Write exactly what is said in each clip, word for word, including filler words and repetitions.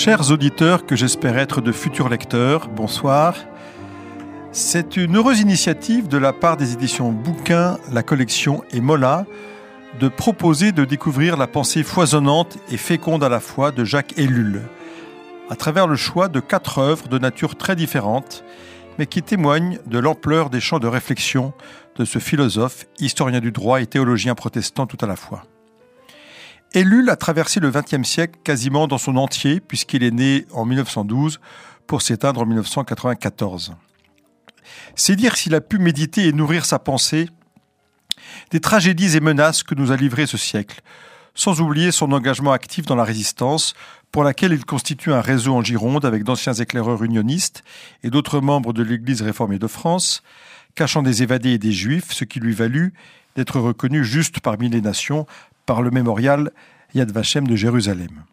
Chers auditeurs que j'espère être de futurs lecteurs, bonsoir. C'est une heureuse initiative de la part des éditions Bouquin, la collection et Mola de proposer de découvrir la pensée foisonnante et féconde à la fois de Jacques Ellul, à travers le choix de quatre œuvres de nature très différentes, mais qui témoignent de l'ampleur des champs de réflexion de ce philosophe, historien du droit et théologien protestant tout à la fois. Ellul a traversé le vingtième siècle quasiment dans son entier, puisqu'il est né en mille neuf cent douze pour s'éteindre en mille neuf cent quatre-vingt-quatorze. C'est dire s'il a pu méditer et nourrir sa pensée des tragédies et menaces que nous a livrées ce siècle, sans oublier son engagement actif dans la résistance, pour laquelle il constitue un réseau en Gironde avec d'anciens éclaireurs unionistes et d'autres membres de l'Église réformée de France, cachant des évadés et des juifs, ce qui lui valut d'être reconnu juste parmi les nations par le mémorial Yad Vashem de Jérusalem.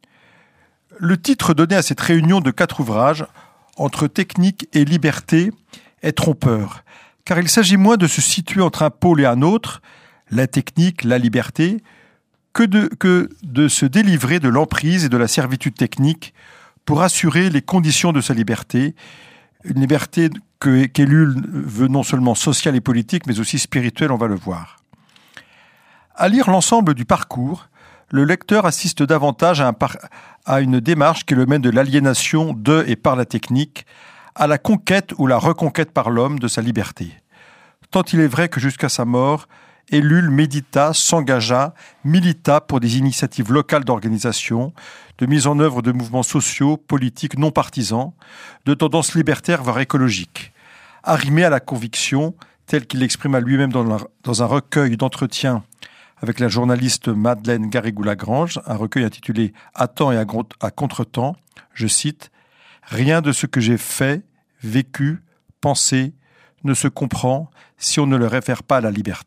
Le titre donné à cette réunion de quatre ouvrages, Entre technique et liberté, est trompeur, car il s'agit moins de se situer entre un pôle et un autre, la technique, la liberté, que de, que de se délivrer de l'emprise et de la servitude technique pour assurer les conditions de sa liberté, une liberté que, qu'Ellul veut non seulement sociale et politique, mais aussi spirituelle, on va le voir. À lire l'ensemble du parcours, le lecteur assiste davantage à, un par... à une démarche qui le mène de l'aliénation de et par la technique à la conquête ou la reconquête par l'homme de sa liberté. Tant il est vrai que jusqu'à sa mort, Ellul médita, s'engagea, milita pour des initiatives locales d'organisation, de mise en œuvre de mouvements sociaux, politiques non partisans, de tendances libertaires voire écologiques, arrimé à la conviction, telle qu'il l'exprima lui-même dans, la... dans un recueil d'entretiens avec la journaliste Madeleine Garrigou-Lagrange, un recueil intitulé « À temps et à, gro- à contre-temps », je cite « Rien de ce que j'ai fait, vécu, pensé, ne se comprend si on ne le réfère pas à la liberté. »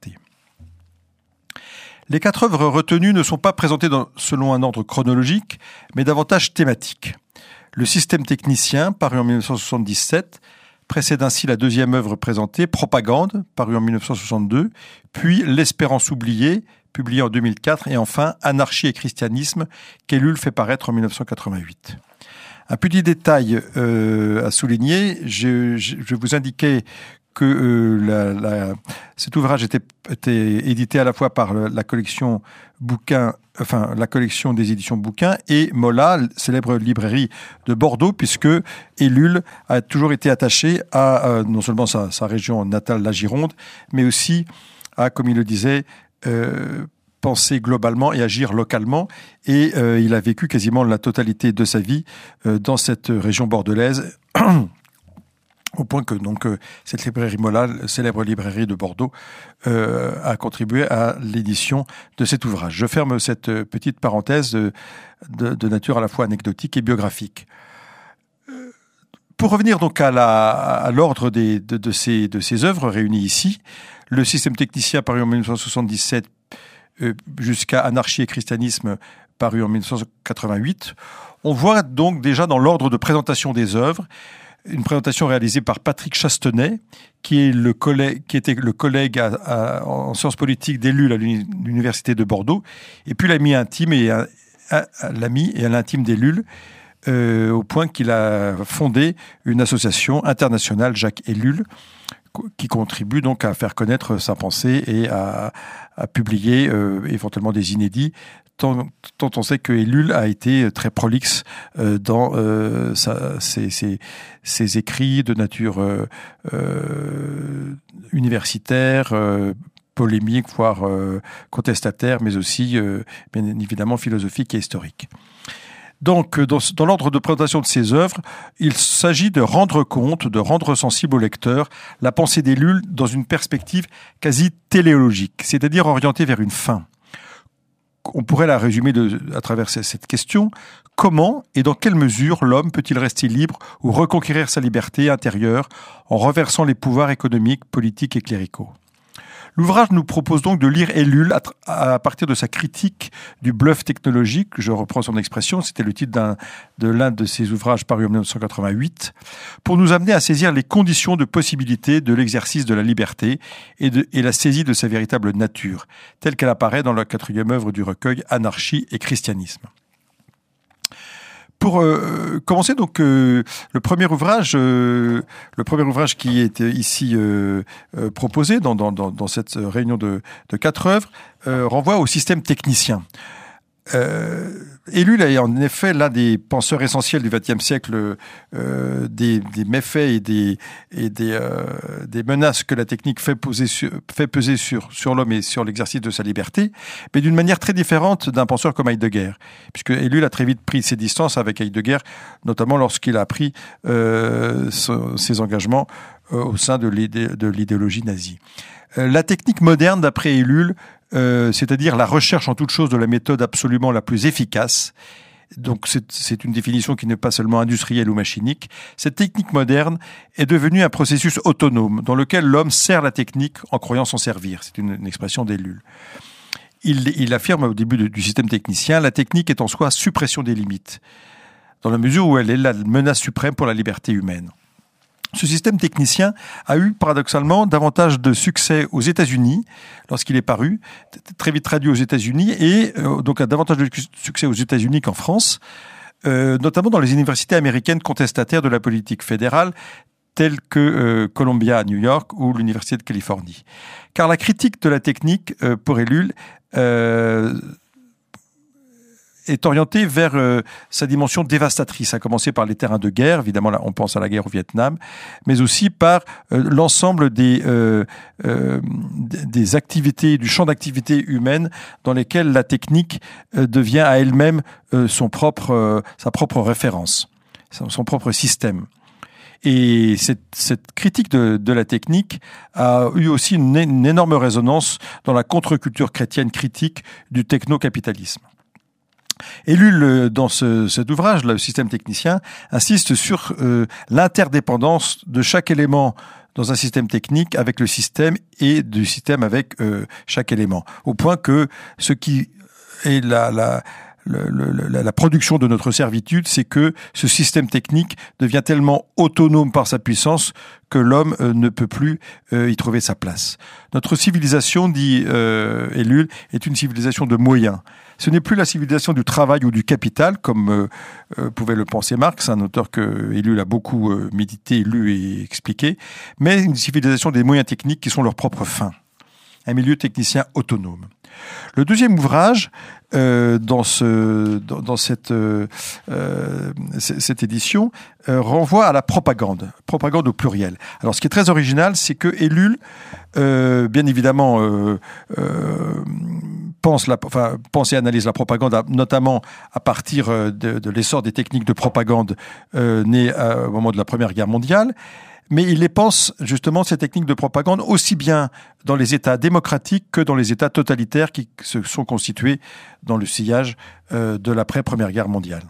Les quatre œuvres retenues ne sont pas présentées dans, selon un ordre chronologique, mais davantage thématique. Le système technicien, paru en mille neuf cent soixante-dix-sept, précède ainsi la deuxième œuvre présentée, Propagande, paru en mille neuf cent soixante-deux, puis L'Espérance oubliée, publié en deux mille quatre, et enfin Anarchie et christianisme, qu'Ellul fait paraître en mille neuf cent quatre-vingt-huit. Un petit détail euh, à souligner, je, je, je vous indiquais que euh, la, la, cet ouvrage était, était édité à la fois par la collection Bouquin, enfin la collection des éditions Bouquin et Mola, célèbre librairie de Bordeaux, puisque Ellul a toujours été attaché à euh, non seulement sa, sa région natale, la Gironde, mais aussi à, comme il le disait, euh, penser globalement et agir localement. Et euh, il a vécu quasiment la totalité de sa vie euh, dans cette région bordelaise. Au point que donc euh, cette librairie Mola, célèbre librairie de Bordeaux, euh, a contribué à l'édition de cet ouvrage. Je ferme cette euh, petite parenthèse de, de, de nature à la fois anecdotique et biographique. Euh, pour revenir donc à, la, à l'ordre des, de, de, ces, de ces œuvres réunies ici, le système technicien paru en mille neuf cent soixante-dix-sept euh, jusqu'à Anarchie et christianisme paru en mille neuf cent quatre-vingt-huit, on voit donc déjà dans l'ordre de présentation des œuvres une présentation réalisée par Patrick Chastenay, qui, est le collègue, qui était le collègue à, à, en sciences politiques d'Ellul à l'université de Bordeaux, et puis l'ami intime et à, à, à l'ami et à l'intime d'Ellul, euh, au point qu'il a fondé une association internationale, Jacques Ellul, qui contribue donc à faire connaître sa pensée et à, à publier euh, éventuellement des inédits, tant, tant on sait que Ellul a été très prolixe euh, dans euh, sa, ses, ses, ses écrits de nature euh, euh, universitaire, euh, polémique, voire euh, contestataire, mais aussi euh, bien évidemment philosophique et historique. Donc, dans, dans l'ordre de présentation de ces œuvres, il s'agit de rendre compte, de rendre sensible au lecteur la pensée d'Ellul dans une perspective quasi téléologique, c'est-à-dire orientée vers une fin. On pourrait la résumer de, à travers cette question. Comment et dans quelle mesure l'homme peut-il rester libre ou reconquérir sa liberté intérieure en renversant les pouvoirs économiques, politiques et cléricaux ? L'ouvrage nous propose donc de lire Ellul à partir de sa critique du bluff technologique, je reprends son expression, c'était le titre d'un, de l'un de ses ouvrages parus en mille neuf cent quatre-vingt-huit, pour nous amener à saisir les conditions de possibilité de l'exercice de la liberté et, de, et la saisie de sa véritable nature, telle qu'elle apparaît dans la quatrième œuvre du recueil Anarchie et christianisme. Pour euh, commencer, donc euh, le premier ouvrage, euh, le premier ouvrage qui est ici euh, euh, proposé dans, dans, dans cette réunion de, de quatre œuvres euh, renvoie au système technicien. Euh, Ellul est en effet l'un des penseurs essentiels du vingtième siècle, euh, des, des méfaits et des, et des, euh, des menaces que la technique fait, poser sur, fait peser sur, sur l'homme et sur l'exercice de sa liberté, mais d'une manière très différente d'un penseur comme Heidegger, puisque Ellul a très vite pris ses distances avec Heidegger, notamment lorsqu'il a pris euh, ce, ses engagements euh, au sein de, l'idé, de l'idéologie nazie. Euh, la technique moderne, d'après Ellul, Euh, c'est-à-dire la recherche en toute chose de la méthode absolument la plus efficace. Donc c'est, c'est une définition qui n'est pas seulement industrielle ou machinique. Cette technique moderne est devenue un processus autonome dans lequel l'homme sert la technique en croyant s'en servir. C'est une, une expression d'Ellul. Il, il affirme au début de, du système technicien, la technique est en soi suppression des limites, dans la mesure où elle est la menace suprême pour la liberté humaine. Ce système technicien a eu paradoxalement davantage de succès aux États-Unis lorsqu'il est paru, très vite traduit aux États-Unis, et euh, donc a davantage de succès aux États-Unis qu'en France, euh, notamment dans les universités américaines contestataires de la politique fédérale, telles que euh, Columbia à New York ou l'Université de Californie. Car la critique de la technique, euh, pour Ellul, euh, est orienté vers euh, sa dimension dévastatrice, à commencer par les terrains de guerre, évidemment là on pense à la guerre au Vietnam, mais aussi par euh, l'ensemble des, euh, euh, des activités, du champ d'activité humaine dans lesquelles la technique euh, devient à elle-même euh, son propre, euh, sa propre référence, son, son propre système. Et cette, cette critique de, de la technique a eu aussi une, une énorme résonance dans la contre-culture chrétienne critique du techno-capitalisme. Ellul, dans ce, cet ouvrage, le système technicien, insiste sur euh, l'interdépendance de chaque élément dans un système technique avec le système et du système avec euh, chaque élément, au point que ce qui est la, la, le, le, la, la production de notre servitude, c'est que ce système technique devient tellement autonome par sa puissance que l'homme euh, ne peut plus euh, y trouver sa place. Notre civilisation, dit euh, Ellul, est une civilisation de moyens. Ce n'est plus la civilisation du travail ou du capital, comme euh, euh, pouvait le penser Marx, un auteur que Ellul a beaucoup euh, médité, lu et expliqué, mais une civilisation des moyens techniques qui sont leur propre fin. Un milieu technicien autonome. Le deuxième ouvrage, euh, dans, ce, dans, dans cette, euh, euh, cette édition, euh, renvoie à la propagande, propagande au pluriel. Alors, ce qui est très original, c'est que Ellul, euh, bien évidemment, euh, euh, pense, la, enfin, pense et analyse la propagande, notamment à partir de, de l'essor des techniques de propagande euh, nées euh, au moment de la Première Guerre mondiale. Mais il les pense, justement, ces techniques de propagande, aussi bien dans les États démocratiques que dans les États totalitaires qui se sont constitués dans le sillage euh, de l'après-Première Guerre mondiale.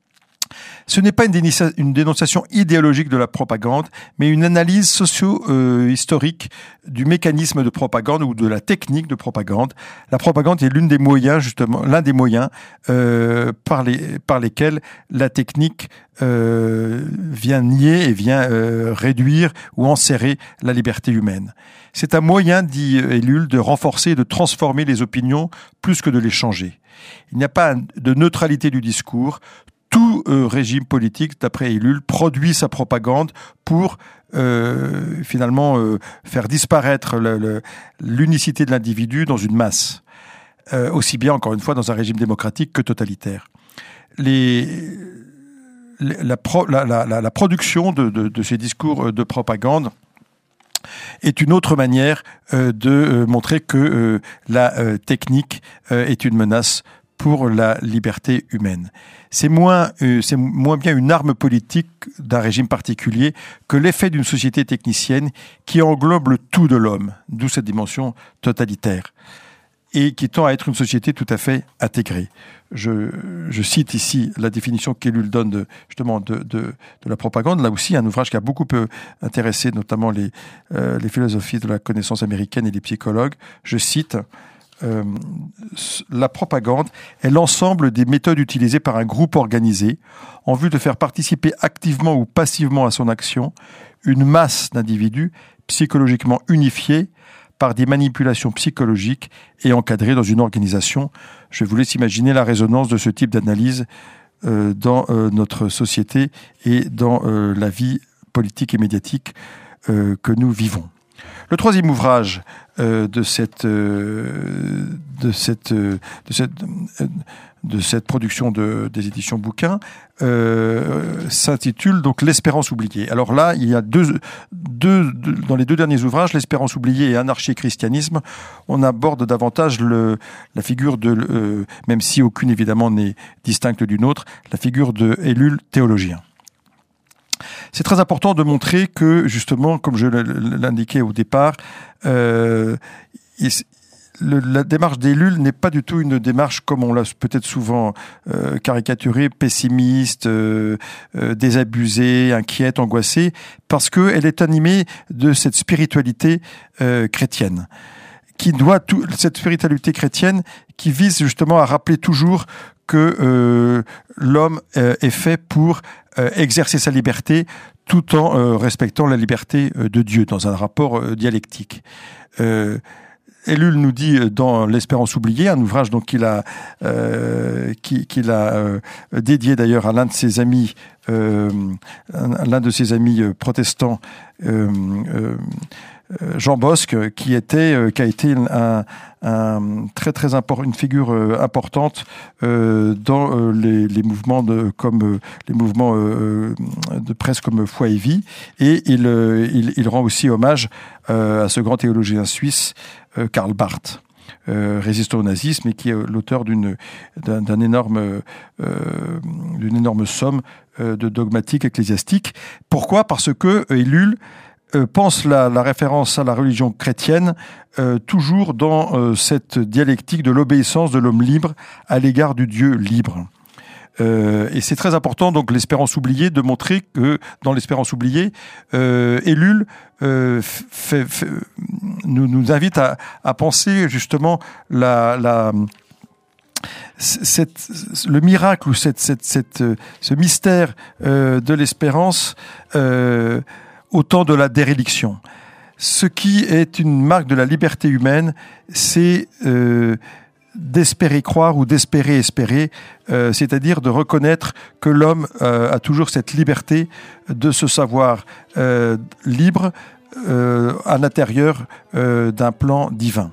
Ce n'est pas une, dénicia- une dénonciation idéologique de la propagande, mais une analyse socio-historique euh, du mécanisme de propagande ou de la technique de propagande. La propagande est l'une des moyens, justement, l'un des moyens euh, par, les, par lesquels la technique euh, vient nier et vient euh, réduire ou enserrer la liberté humaine. C'est un moyen, dit Ellul, de renforcer et de transformer les opinions plus que de les changer. Il n'y a pas de neutralité du discours. Tout euh, régime politique, d'après Ellul, produit sa propagande pour euh, finalement euh, faire disparaître le, le, l'unicité de l'individu dans une masse, euh, aussi bien, encore une fois, dans un régime démocratique que totalitaire. Les, les, la, pro, la, la, la production de, de, de ces discours de propagande est une autre manière euh, de euh, montrer que euh, la euh, technique euh, est une menace pour la liberté humaine. C'est moins, euh, c'est moins bien une arme politique d'un régime particulier que l'effet d'une société technicienne qui englobe le tout de l'homme, d'où cette dimension totalitaire, et qui tend à être une société tout à fait intégrée. Je, je cite ici la définition qu'Ellul donne de, justement de, de, de la propagande, là aussi un ouvrage qui a beaucoup intéressé notamment les, euh, les philosophies de la connaissance américaine et les psychologues. Je cite... Euh, la propagande est l'ensemble des méthodes utilisées par un groupe organisé en vue de faire participer activement ou passivement à son action une masse d'individus psychologiquement unifiés par des manipulations psychologiques et encadrés dans une organisation. Je vous laisse imaginer la résonance de ce type d'analyse euh, dans euh, notre société et dans euh, la vie politique et médiatique euh, que nous vivons. Le troisième ouvrage euh, de cette euh, de cette euh, de cette euh, de cette production de, des éditions bouquins euh, s'intitule donc L'Espérance oubliée. Alors là, il y a deux, deux, deux dans les deux derniers ouvrages, L'Espérance oubliée et Anarchie et christianisme, on aborde davantage le, la figure de, euh, même si aucune évidemment n'est distincte d'une autre, la figure de Ellul, théologien. C'est très important de montrer que, justement, comme je l'indiquais au départ, euh, il, Le, la démarche d'Ellul n'est pas du tout une démarche, comme on l'a peut-être souvent euh, caricaturée, pessimiste, euh, euh, désabusée, inquiète, angoissée, parce qu'elle est animée de cette spiritualité euh, chrétienne, qui doit tout, cette spiritualité chrétienne qui vise justement à rappeler toujours que euh, l'homme euh, est fait pour euh, exercer sa liberté tout en euh, respectant la liberté euh, de Dieu dans un rapport euh, dialectique. Euh, Ellul nous dit dans L'Espérance oubliée, un ouvrage donc qu'il a euh, qu'il, qu'il a euh, dédié d'ailleurs à l'un de ses amis, euh, l'un de ses amis protestants, euh, euh, Jean Bosc, qui était qui a été un, un très très important, une figure importante euh, dans euh, les, les mouvements de comme euh, les mouvements euh, de presse comme Foi et Vie, et il il, il rend aussi hommage euh, à ce grand théologien suisse euh, Karl Barth, euh, résistant au nazisme et qui est l'auteur d'une d'un, d'un énorme euh, d'une énorme somme euh, de dogmatiques ecclésiastiques. Pourquoi ? Parce que Ellul Euh, pense la, la référence à la religion chrétienne euh, toujours dans euh, cette dialectique de l'obéissance de l'homme libre à l'égard du Dieu libre. Euh, et c'est très important, donc, l'Espérance oubliée, de montrer que dans l'Espérance oubliée, euh, Ellul euh, fait, fait, nous, nous invite à, à penser justement la... la Cette, le miracle ou cette, cette, cette, ce mystère euh, de l'espérance euh, au temps de la déréliction. Ce qui est une marque de la liberté humaine, c'est euh, d'espérer croire ou d'espérer espérer, euh, c'est-à-dire de reconnaître que l'homme euh, a toujours cette liberté de se savoir euh, libre euh, à l'intérieur euh, d'un plan divin.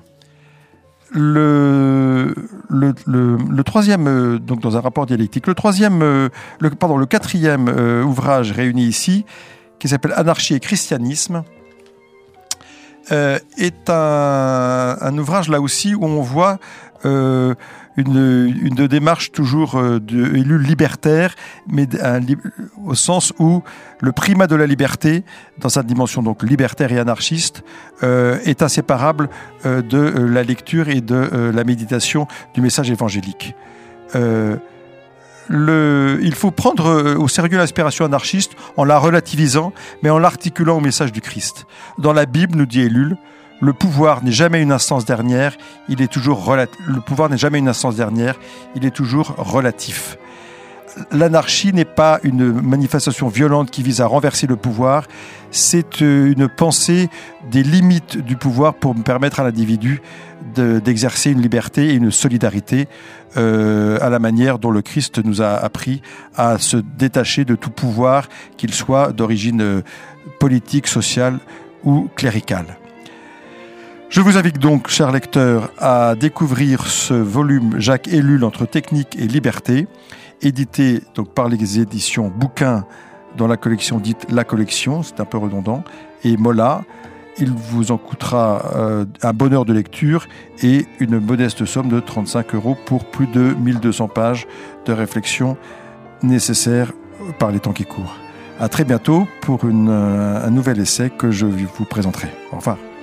Le, le, le, le troisième, euh, donc dans un rapport dialectique, le troisième, euh, le, pardon, le quatrième euh, ouvrage réuni ici, qui s'appelle Anarchie et christianisme, euh, est un, un ouvrage là aussi où on voit euh, une, une démarche toujours euh, de Ellul libertaire, mais un, au sens où le primat de la liberté, dans sa dimension donc libertaire et anarchiste, euh, est inséparable euh, de euh, la lecture et de euh, la méditation du message évangélique. Euh, Le, il faut prendre au sérieux l'aspiration anarchiste en la relativisant, mais en l'articulant au message du Christ. Dans la Bible, nous dit Ellul, le pouvoir n'est jamais une instance dernière, il est toujours relati- le pouvoir n'est jamais une instance dernière, il est toujours relatif. L'anarchie n'est pas une manifestation violente qui vise à renverser le pouvoir, c'est une pensée des limites du pouvoir pour permettre à l'individu de, d'exercer une liberté et une solidarité euh, à la manière dont le Christ nous a appris à se détacher de tout pouvoir, qu'il soit d'origine politique, sociale ou cléricale. Je vous invite donc, chers lecteurs, à découvrir ce volume Jacques Ellul entre technique et liberté, édité donc par les éditions Bouquins dans la collection dite La Collection, c'est un peu redondant, et Mola. Il vous en coûtera euh, un bonheur de lecture et une modeste somme de trente-cinq euros pour plus de mille deux cents pages de réflexion nécessaires par les temps qui courent. À très bientôt pour une, euh, un nouvel essai que je vous présenterai. Au revoir.